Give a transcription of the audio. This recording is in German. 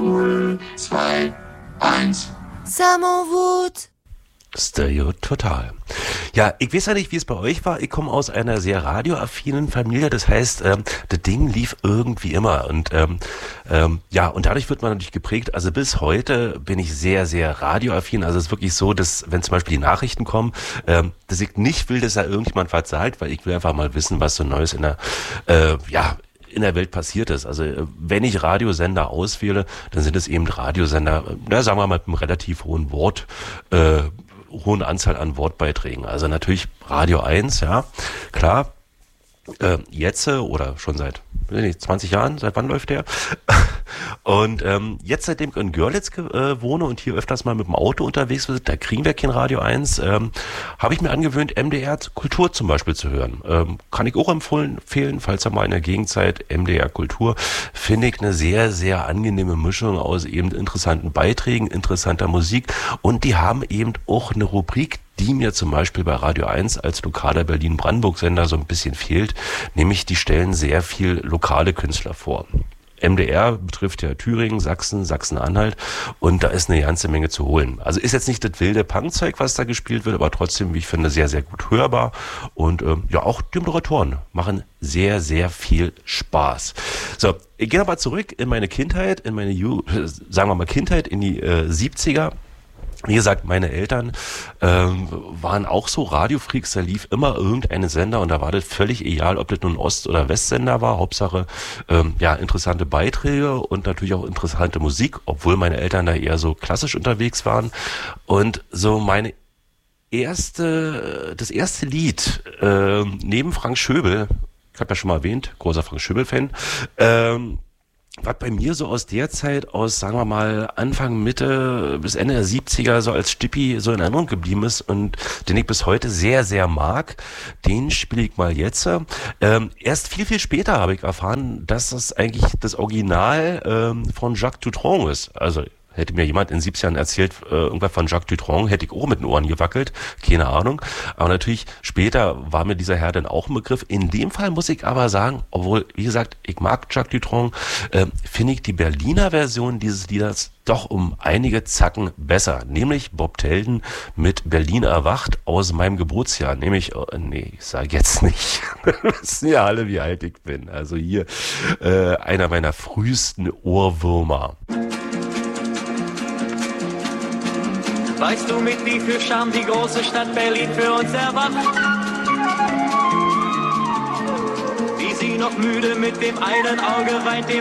0, 2, 1. Ça m'en voûte. Stereo Total. Ja, ich weiß ja nicht, wie es bei euch war. Ich komme aus einer sehr radioaffinen Familie. Das heißt, das Ding lief irgendwie immer. Und ja, und dadurch wird man natürlich geprägt. Also bis heute bin ich sehr, sehr radioaffin. Also es ist wirklich so, dass wenn zum Beispiel die Nachrichten kommen, dass ich nicht will, dass da irgendjemand was sagt, weil ich will einfach mal wissen, was so Neues in der, in der Welt passiert ist. Also wenn ich Radiosender auswähle, dann sind es eben Radiosender, sagen wir mal mit einem relativ hohen Anzahl an Wortbeiträgen. Also natürlich Radio 1, ja, klar, jetzt oder schon seit 20 Jahren, seit wann läuft der? Und jetzt, seitdem ich in Görlitz wohne und hier öfters mal mit dem Auto unterwegs bin, da kriegen wir kein Radio 1, habe ich mir angewöhnt, MDR Kultur zum Beispiel zu hören. Kann ich auch empfehlen, falls ihr mal in der Gegend seid, MDR Kultur, finde ich eine sehr, sehr angenehme Mischung aus eben interessanten Beiträgen, interessanter Musik, und die haben eben auch eine Rubrik, die mir zum Beispiel bei Radio 1 als lokaler Berlin-Brandenburg-Sender so ein bisschen fehlt, nämlich die stellen sehr viel lokale Künstler vor. MDR betrifft ja Thüringen, Sachsen, Sachsen-Anhalt, und da ist eine ganze Menge zu holen. Also ist jetzt nicht das wilde Punkzeug, was da gespielt wird, aber trotzdem, wie ich finde, sehr, sehr gut hörbar, und ja, auch die Moderatoren machen sehr, sehr viel Spaß. So, ich gehe nochmal zurück in meine Kindheit, in die 70er. Wie gesagt, meine Eltern waren auch so Radiofreaks, da lief immer irgendein Sender, und da war das völlig egal, ob das nun ein Ost- oder Westsender war. Hauptsache, interessante Beiträge und natürlich auch interessante Musik, obwohl meine Eltern da eher so klassisch unterwegs waren. Und so das erste Lied neben Frank Schöbel, ich habe ja schon mal erwähnt, großer Frank Schöbel-Fan, was bei mir so aus der Zeit, aus, sagen wir mal, Anfang, Mitte bis Ende der 70er so als Stippi so in Erinnerung geblieben ist und den ich bis heute sehr, sehr mag, den spiele ich mal jetzt. Erst viel, viel später habe ich erfahren, dass das eigentlich das Original von Jacques Dutronc ist. Also hätte mir jemand in 70 Jahren erzählt, irgendwas von Jacques Dutronc, hätte ich auch mit den Ohren gewackelt, keine Ahnung. Aber natürlich, später war mir dieser Herr dann auch ein Begriff. In dem Fall muss ich aber sagen, obwohl, wie gesagt, ich mag Jacques Dutronc, finde ich die Berliner Version dieses Lieders doch um einige Zacken besser. Nämlich Bob Telden mit Berlin erwacht aus meinem Geburtsjahr. Nämlich, ich sage jetzt nicht, wir wissen ja alle, wie alt ich bin. Also hier einer meiner frühesten Ohrwürmer. Weißt du, mit wie viel Charme die große Stadt Berlin für uns erwacht? Wie sie noch müde mit dem einen Auge weint, dem